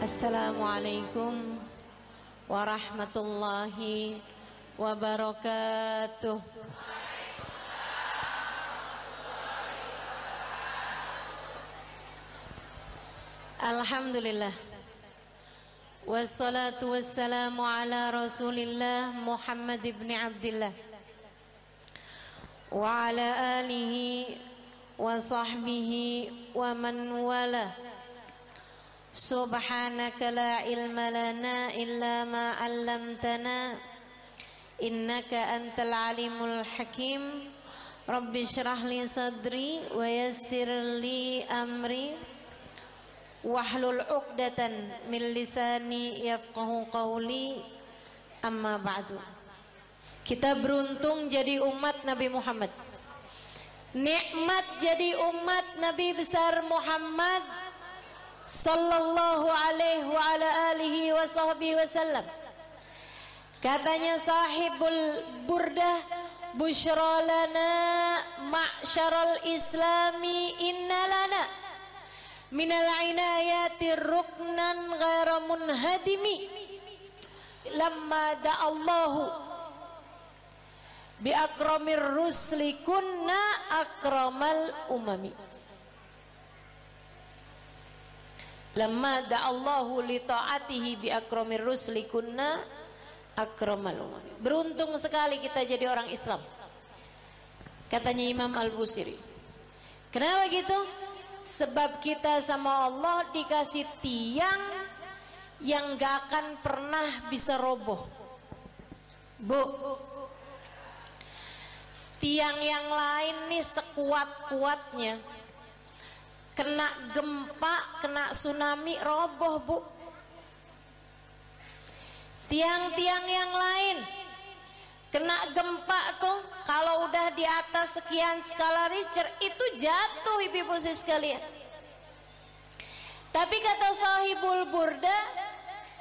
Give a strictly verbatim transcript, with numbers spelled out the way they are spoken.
Assalamualaikum warahmatullahi wabarakatuh. Alhamdulillah, wassalatu wassalamu ala Rasulillah Muhammad ibn Abdillah wa ala alihi wa sahbihi wa man wala. Subhanaka la ilma lana illa ma 'allamtana innaka antal alimul hakim. Rabbi shrah li sadri wa yassir li amri wahlul 'uqdatan min lisani yafqahu qawli. Amma ba'du. Kita beruntung jadi umat Nabi Muhammad. Nikmat jadi umat Nabi besar Muhammad sallallahu alaihi wa ala alihi wa sahbihi wasallam. Katanya sahibul burdah, busyra lana ma'syaral islami inna lana minal inayati ruknan ghaira munhadimi lamma da'allahu bi akramir rusli kunna akramal umami. Lamma da'allahu li ta'atihi bi akramir rusli kunna akramal umami. Beruntung sekali kita jadi orang Islam, katanya Imam Al-Busiri. Kenapa gitu? Sebab kita sama Allah dikasih tiang yang gak akan pernah bisa roboh. Bu, tiang yang lain nih sekuat-kuatnya, kena gempa, kena tsunami, roboh bu. Tiang-tiang yang lain kena gempa tuh, kalau udah di atas sekian skala Richter itu jatuh ibu-ibu sekalian. Tapi kata sahibul burda,